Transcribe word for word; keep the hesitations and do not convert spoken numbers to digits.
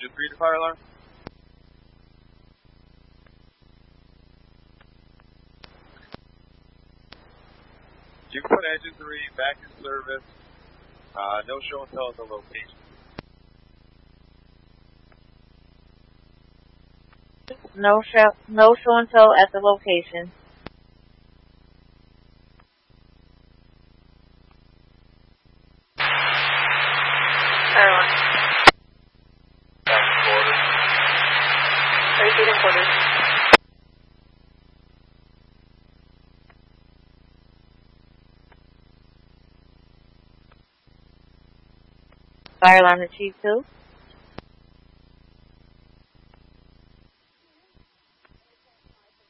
Engine three to fire alarm. You can put engine three back in service. Uh, no show and tell at the location. No show, no show and tell at the location. Fire alarm. Back in quarters. thirty feet in quarters. Fire alarm to Chief two.